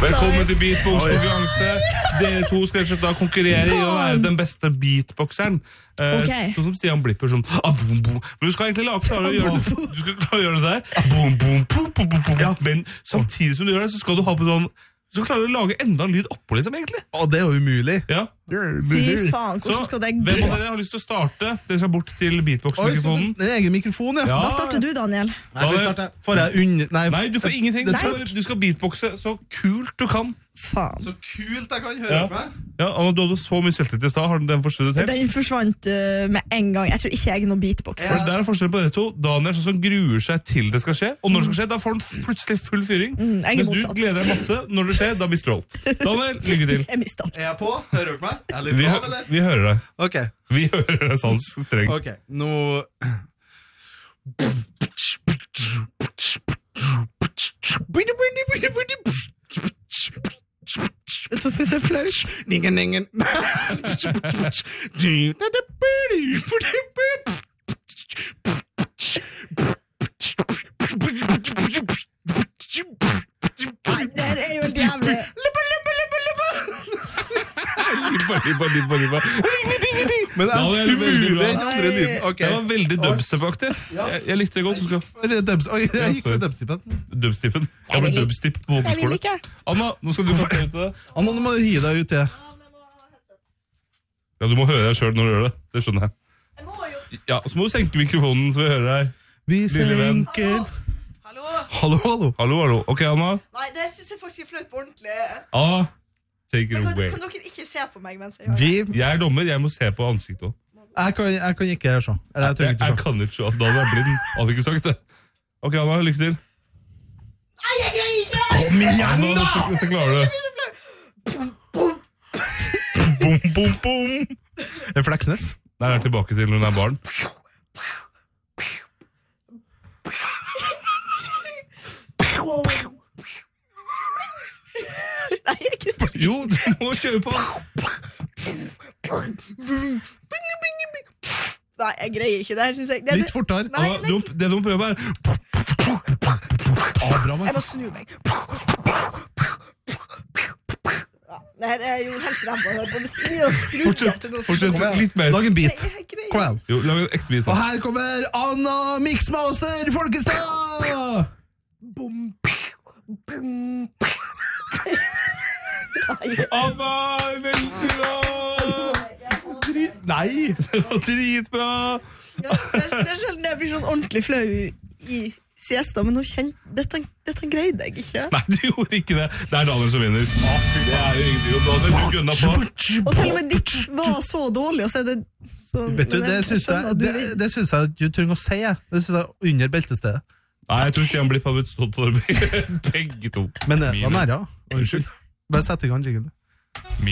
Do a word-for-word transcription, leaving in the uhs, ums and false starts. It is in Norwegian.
Velkommen til beatbox-konkurranse. Dere to skal da konkurrere i å være den beste beatboxeren. Eh, okay. Sånn som Stian Blipper sånn ah, boom, boom. Men du skal egentlig lage klare å gjøre det. Du skal klare å gjøre det der ah, boom, boom, boom, boom, boom, boom. Ja. Men samtidig som du gjør det, så skal du ha på sånn du skal klare å lage enda en lyd oppå liksom egentlig. Å, det er jo umulig. Ja. Fy faen, hvordan skal det gå? Hvem av dere har lyst til å starte? Dere skal bort til beatbox-mikrofonen. Det er egen mikrofon, ja. ja. Da starter du, Daniel. Nei, vi starter. Får jeg unn... Nei, Nei, du får ingenting. Du skal, du skal beatboxe så kult du kan. Faen. Så kult jeg kan høre ja. på meg. Ja, og du hadde så mye selvtillit i sted. Har den forsvunnet helt? Den forsvant uh, med en gang. Jeg tror ikke jeg er noen beatboxer. Ja. Der er forskjellen på dere to. Daniel som gruer seg til det skal skje, og når det skal skje, da får han plutselig full fyring. Mm, Mens du gleder deg masse. Når det skjer, da mister du alt. Daniel, lykke til. Jeg mister alt. Er jeg på? Hører dere meg? Er jeg litt vi, bra, eller? Vi hører deg. Ok. Vi hører deg sånn streng. Ok, nå... Dette synes jeg er flaut. Ningen, ningen. Nei, det er jo helt jævlig. Libba, libba, libba, libba. Men det er umulig den andre lyden. Okay. Det var veldig dubstep-aktig. Jeg, jeg likte det godt. Du skal. Dubs Oi, jeg gikk for dubstipen. Dubstipen. Jeg ble dubstip på Jeg vil våpenskole. ikke. Anna, nå skal du få høre det. Anna, nå må du hi deg ut til. Ja, du må høre deg selv når du gjør det. Det skjønner jeg. Jeg må jo. Ja, så må du senke mikrofonen så vi hører deg. Vi Lille venn. senker. Hallo? Hallo, hallo. Hallo, hallo. Ok, Anna. Nei, det synes jeg faktisk er flaut på ordentlig. Anna, take it Men kan, away. kan dere ikke se på meg mens jeg gjør det? Vi, Jeg er dommer, jeg må se på ansiktet også. jeg, kan, jeg kan ikke se. Eller jeg Jeg, trenger ikke jeg se. kan ikke se at Daniel er blind. Hadde ikke sagt det. Ok, Anna, lykke til. Nei, jeg greier ikke! Kom igjen, Anna, da! dette, dette klarer du. Bom, bom, bom. Det er Fleksnes. Der er jeg tilbake til når hun er barn. Nei, jeg greier ikke. Jo, du må kjøre på. Nei, jeg greier ikke det her, synes jeg. Det, Litt fortere. Nei, Anna, nei. du, det du må prøve er Ah, bra, Jeg man. må snu meg. Ja, det her er jo helt ræva. Jeg holder på med siden og skrudd Fortsett, til noe fortsett Kom igjen. litt mer. Lag en Nei, beat. jeg greier Kom igjen. Jo, lag en ekte bit. Og her kommer Anna Mixmaster Folkestad! Bom, bom. Nei, Anna, veldig bra! Nei! Det var dritbra! ja, det er, det er sjelden jeg blir sånn ordentlig flau i siesta, men nå kjent, dette, dette greide jeg ikke. Nei, du gjorde ikke det. Det er Daniel som vinner. Det er jo ingenting. Og Daniel, du gønna på. Og til og med ditt var så dårlig, og så er det så, Vet du, men det jeg syns skjønner jeg, at du det, vil. det synes jeg at du trenger å si. jeg. Det synes jeg under beltestedet. Nei, jeg tror Stian Blipp hadde blitt stått på det begge, begge to. Men det var Mine. nære. Unnskyld. Bare sett i gang, Jiggle.